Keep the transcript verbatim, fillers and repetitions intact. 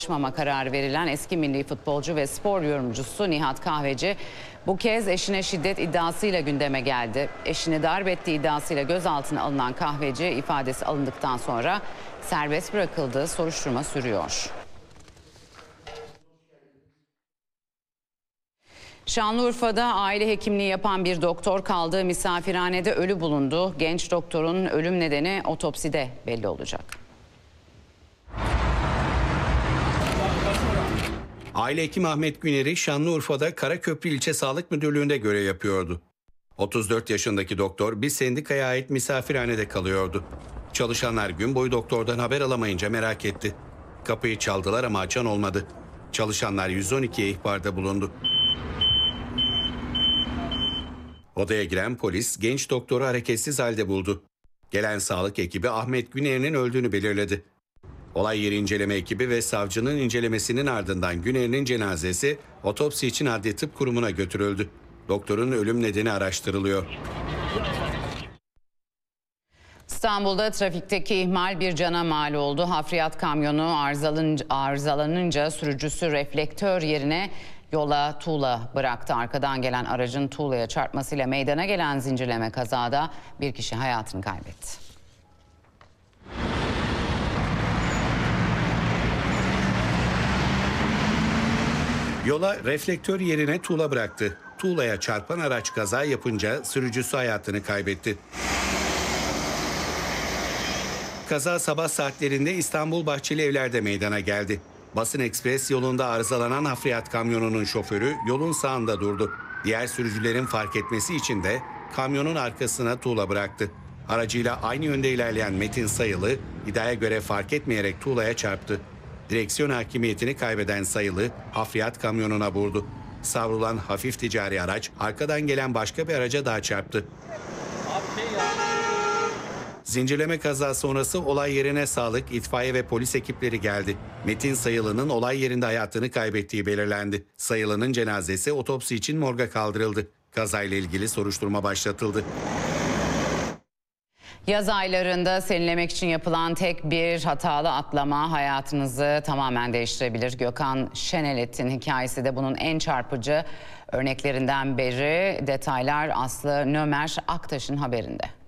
Çalışmama kararı verilen eski milli futbolcu ve spor yorumcusu Nihat Kahveci bu kez eşine şiddet iddiasıyla gündeme geldi. Eşini darp ettiği iddiasıyla gözaltına alınan Kahveci ifadesi alındıktan sonra serbest bırakıldı. Soruşturma sürüyor. Şanlıurfa'da aile hekimliği yapan bir doktor kaldığı misafirhanede ölü bulundu. Genç doktorun ölüm nedeni otopside belli olacak. Aile hekimi Ahmet Güner'i Şanlıurfa'da Karaköprü İlçe Sağlık Müdürlüğü'nde görev yapıyordu. otuz dört yaşındaki doktor bir sendikaya ait misafirhanede kalıyordu. Çalışanlar gün boyu doktordan haber alamayınca merak etti. Kapıyı çaldılar ama açan olmadı. Çalışanlar yüz on ikiye ihbarda bulundu. Odaya giren polis genç doktoru hareketsiz halde buldu. Gelen sağlık ekibi Ahmet Güner'in öldüğünü belirledi. Olay yeri inceleme ekibi ve savcının incelemesinin ardından Güner'in cenazesi otopsi için Adli Tıp Kurumu'na götürüldü. Doktorun ölüm nedeni araştırılıyor. İstanbul'da trafikteki ihmal bir cana mal oldu. Hafriyat kamyonu arızalanınca, arızalanınca sürücüsü reflektör yerine yola tuğla bıraktı. Arkadan gelen aracın tuğlaya çarpmasıyla meydana gelen zincirleme kazada bir kişi hayatını kaybetti. Yola reflektör yerine tuğla bıraktı. Tuğlaya çarpan araç kaza yapınca sürücüsü hayatını kaybetti. Kaza sabah saatlerinde İstanbul Bahçeli Evler'de meydana geldi. Basın Ekspres yolunda arızalanan hafriyat kamyonunun şoförü yolun sağında durdu. Diğer sürücülerin fark etmesi için de kamyonun arkasına tuğla bıraktı. Aracıyla aynı yönde ilerleyen Metin Sayılı iddiaya göre fark etmeyerek tuğlaya çarptı. Direksiyon hakimiyetini kaybeden Sayılı hafriyat kamyonuna vurdu. Savrulan hafif ticari araç arkadan gelen başka bir araca daha çarptı. Zincirleme kaza sonrası olay yerine sağlık, itfaiye ve polis ekipleri geldi. Metin Sayılı'nın olay yerinde hayatını kaybettiği belirlendi. Sayılı'nın cenazesi otopsi için morga kaldırıldı. Kazayla ilgili soruşturma başlatıldı. Yaz aylarında serinlemek için yapılan tek bir hatalı atlama hayatınızı tamamen değiştirebilir. Gökhan Şenelet'in hikayesi de bunun en çarpıcı örneklerinden biri. Detaylar Aslı Nömer Aktaş'ın haberinde.